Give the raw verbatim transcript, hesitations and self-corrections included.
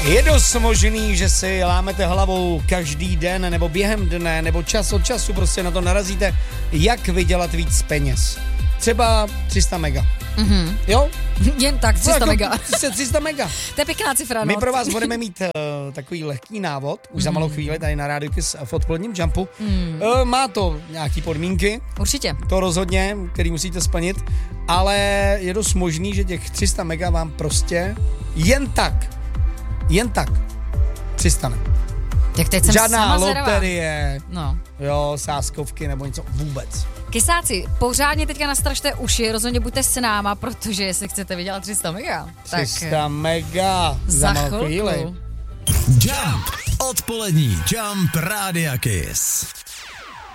Je dost možný, že si lámete hlavou každý den nebo během dne nebo čas od času prostě na to narazíte, jak vydělat víc peněz. Třeba tři sta mega. Mm-hmm. Jo? Jen tak, tři sta mega. tři sta mega. To je pěkná cifra, no. My pro vás budeme mít uh, takový lehký návod, už mm. za malou chvíli tady na Rádiu Kiss v odpoledním jumpu. Mm. Uh, má to nějaký podmínky. Určitě. To rozhodně, který musíte splnit, ale je dost možný, že těch tři sta mega vám prostě jen tak, jen tak přistane. Tak teď jsem žádná sama loterie, no. jo, sázkovky nebo něco vůbec. Kysáci, pořádně teďka nastražte uši, rozhodně buďte s náma, protože jestli chcete vydělat tři sta mega, tak tři sta mega za, za chvilku. chvíli. Jump, odpolední Jump Rádia Kiss.